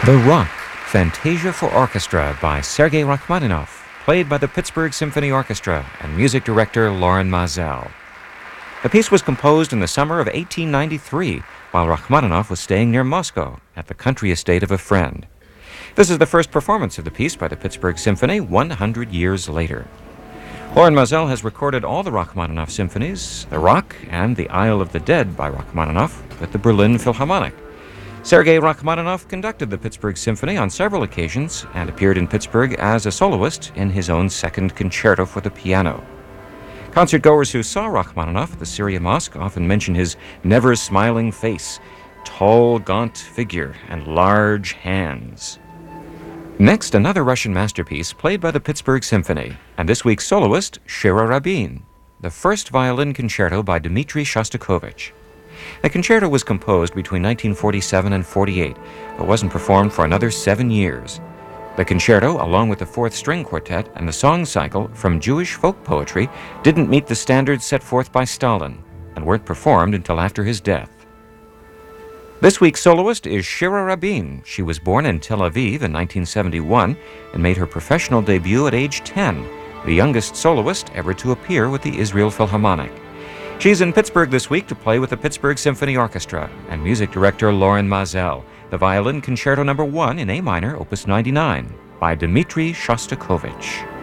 The Rock, Fantasia for Orchestra by Sergei Rachmaninoff, played by the Pittsburgh Symphony Orchestra and music director Loren Maazel. The piece was composed in the summer of 1893 while Rachmaninoff was staying near Moscow at the country estate of a friend. This is the first performance of the piece by the Pittsburgh Symphony 100 years later. Loren Maazel has recorded all the Rachmaninoff symphonies, The Rock and The Isle of the Dead by Rachmaninoff, with the Berlin Philharmonic. Sergei Rachmaninoff conducted the Pittsburgh Symphony on several occasions and appeared in Pittsburgh as a soloist in his own second concerto for the piano. Concertgoers who saw Rachmaninoff at the Syria Mosque often mention his never-smiling face, tall, gaunt figure, and large hands. Next, another Russian masterpiece played by the Pittsburgh Symphony, and this week's soloist, Shira Rabin, the first violin concerto by Dmitri Shostakovich. The concerto was composed between 1947 and 48, but wasn't performed for another 7 years. The concerto, along with the fourth string quartet and the song cycle from Jewish folk poetry, didn't meet the standards set forth by Stalin and weren't performed until after his death. This week's soloist is Shira Rabin. She was born in Tel Aviv in 1971 and made her professional debut at age 10, the youngest soloist ever to appear with the Israel Philharmonic. She's in Pittsburgh this week to play with the Pittsburgh Symphony Orchestra and music director Loren Maazel, the Violin Concerto No. 1 in A minor, Opus 99, by Dmitri Shostakovich.